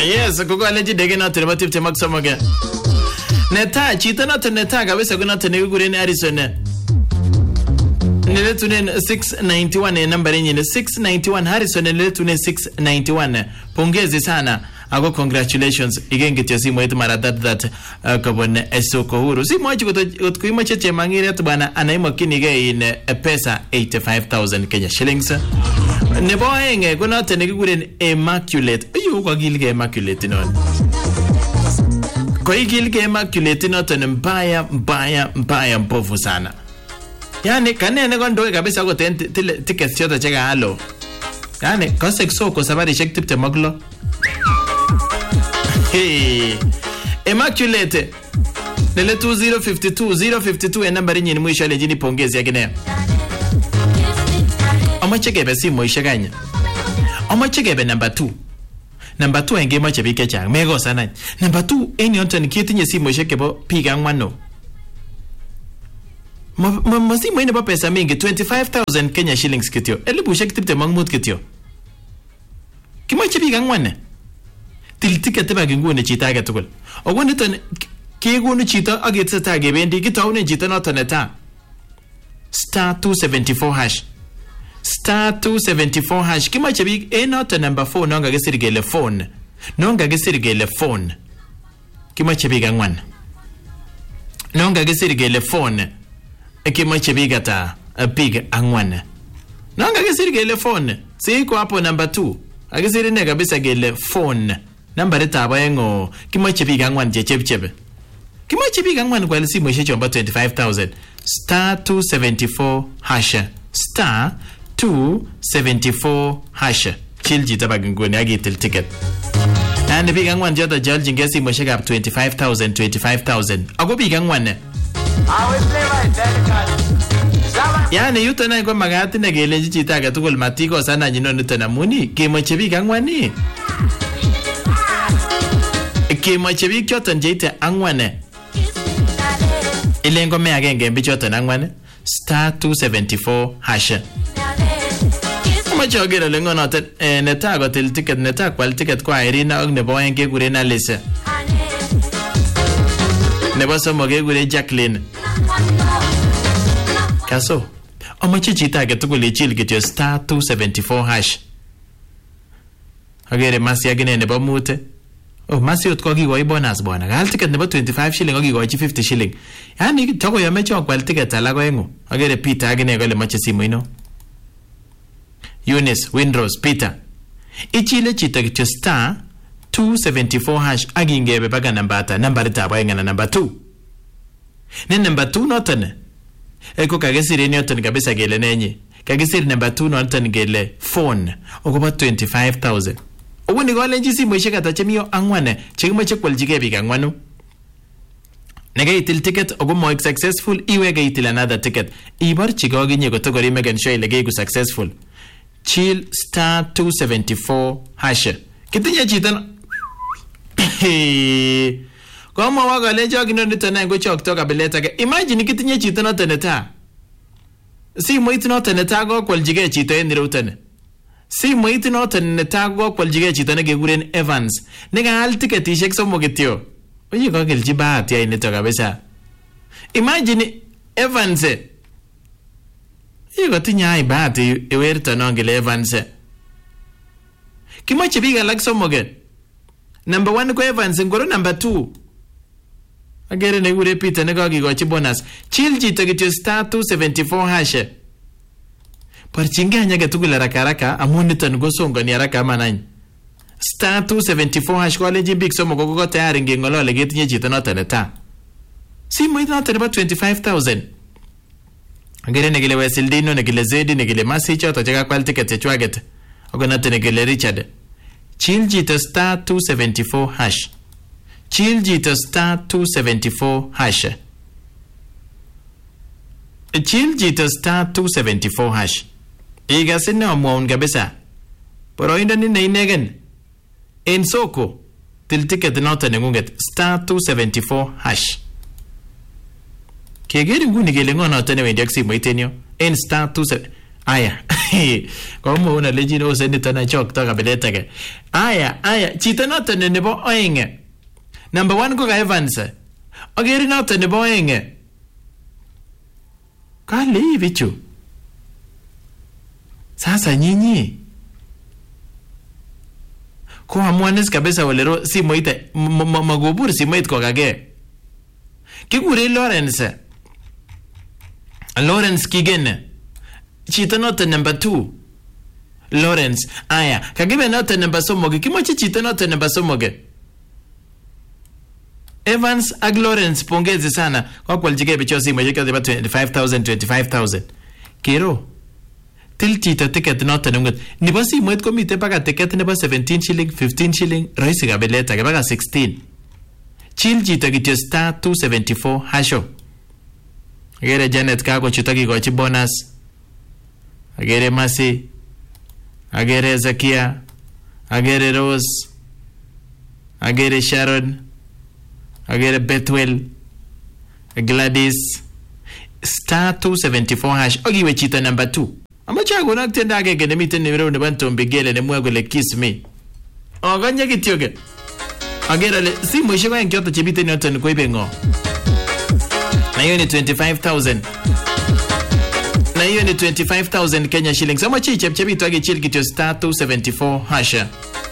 Yes, kuko aleji dege na tere batip temak somoge. Neta chita na neta kabisa kuna tene kugure Harrison. Nile tunen 691 number yenye 691 Harrison nile tunen 691. Pongezi sana. Ago congratulations again get your simu yetu mara that kabone esoko huru si mwachi kuima cheche mangiri atu bana anaima kinige in pesa 85,000 Kenya shillings nebo henge kuna tene kiguren Immaculate ayu kwa gilge Immaculate non kwa gilge Immaculate noto mbaya mbovu sana yani kanene kondoe kabisa ko tickets yote cheka halo yani kosek soko sabari shek tipte maglo. Hey, Immaculate Nele 2052 ya nambari nyini mwisho ale jini pongezi ya gine Oma chekebe si mwisho ganya Oma chekebe number 2 Number 2 enge mache bike chang Mego sana Number 2 eni onto kiti nye si mwisho kebo piga ngwano Masi mwene pa pesa mingi 25,000 Kenya shillings kityo Elibu shek tipte mangmut kityo Kimoche piga ngwane Tiltika teba ngune chita age tugul. Ogo niton kegunu chita age tsata ge bendi kitawne chita noton eta. Star 274 hash. Star 274 hash kimache big noton number 4 nonga gesirgele phone. Nonga gesirgele phone. Kimache big angwan. Nonga gesirgele phone. Kimache big ata big angwan. Nonga gesirgele phone. Siko hapo number 2. Agesirine kabisa gele phone. Number taba yengo kimoche big angwan je chepchebe. Kimoche big angwan kwa simu ishe chomba 25,000. Star 274 hash. Star 274 hash. Chilji taba ngone agitil ticket. And big angwan jota jalji ngesi mo shega 25,000. Ago big angwan ne. Yani yuto na kwa magati na gele chita ga tukul matiko sana nyino nitana muni kimoche big angwan ni. Kimoche bik choton jeite angwane Ilengo me agenge bichoton angwane Star 274 hash Moche ogero lengo noten neta gotil ticket neta kwal ticket kwa Irina og nebo enge gure na Lisa Nebo somoge gure Jacqueline Kaso Omoche chita ge tukuli chil kityo Star 274 hash Ogere masi agine nebo mute Oh, masi utko kikoi bonus bwana. Gal ticket nebo 25 shilling okikoi 50 shilling. Yani toko yamecho kwal ticket alako engu. Agere Peter agine kole mache simu ino. Eunice, Windrose, Peter. Ichile chita kityo star 274 hash agingebe baga nambata. Nambari tabo enga na number 2. Ne number 2 notane. Eko kagesiri nyotan kabisa gele nenye. Kagesiri number 2 notan gele phone. Okoba 25,000. Oguni gole njisi mwishe kata chemiyo angwane chekimoche kwaljige big angwanu Nega itil ticket ogu moik successful iwega itil another ticket Ibar chigogi nye kotogori Megan Show ilegeigu successful Chill star 274 hash Kitinye chitan Koma waga lejo gino nitona ngo chok toka beleta Imagine kitinye chitan oteneta Si moiti noteneta go kwaljige chito enire utene Si moiti noten netago kwaljige chito nege guren Evans. Nega al tiketishek somo kityo. Oye kwa kelji bahati ya ineto kabisa. Imagine Evans. Oye kwa tinya hai bahati iwerto nongele Evans. Kimoche biga lag somo gen. Number 1 kwa Evans ngoro number 2. Agere negure Peter nega gigochi bonus. Chill chito kityo star 274 hash. Parchinge hanyage tugula rakaraka amunitan gosonga ni haraka manany star 274 hash kwa leji big somo gogo tayari ngengolole getinye chito noteneta simu ito noteneba 25,000 Agere negele Wesildino negele Zedi negele Masi choto chaka kwa ticket chwaget ogo negele Richard chill jito star 274 hash chill jito star 274 hash chill jito star 274 hash Iga sinne omwaun kabisa. Pero indo nine inegen. En soko. Til ticket noton nengunget. Star 274 hash. Kegeri nguni gele ngono noton wendi ak simoit enyo. En star 27. Aya. Komo una legend ose nito na chok to kabilet age. Aya, chito noto nebo oeng. Number 1 ko ka Evans. Agere noto nebo oeng. Kale bichu. Sasa nyinyi ko amwanis kabisa walero simoite magobur simoit ko kage. Kigure Lawrence Kigen. Chito noto number 2. Lawrence. Aya, kagibe noto number somoge. Kimoche chito noto number somoge. Evans ag Lawrence, pongezi sana kwa kwaljige bicho simoje kwa 25,000. Kero. Til chito ticket noto nungut. Nibo simoit komite baka ticket nebo 17 shilling, 15 shilling, rahisi kabeleta ke baka 16. Chill chito kityo star 274 hasho. Agere Janet kako chito kikochi bonus. Agere Masi. Agere Zakia. Agere Rose. Agere Sharon. Agere Bethwell. Gladys. Star 274 hash. Ogiwe chito number 2. Amachago nakutenda agege nemite nimero nebantombi gele nemwago le kiss me. Oganya kityoge. Agere le simu ishiko yankyoto chibite nyoto nikoibe ngo. Na hiyo ni 25,000. Na hiyo ni 25,000 Kenya shillings. Ama chi chepchebi tuage chill kityo star 274 hasha.